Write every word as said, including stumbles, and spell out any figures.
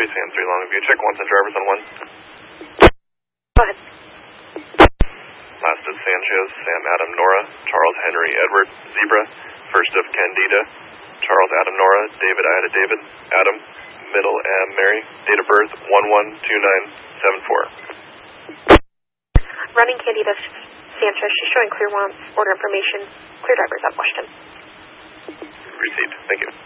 Tracy on three Longview. Check once on drivers on one. Go ahead. Last is Sanchez, Sam, Adam, Nora, Charles, Henry, Edward, Zebra. First of Candida, Charles, Adam, Nora, David, Ida, David, Adam, Middle, M, Mary. Date of birth, one one two nine seven four. Running Candida Sanchez. She's showing clear wants, order information, clear drivers at Washington. Received. Thank you.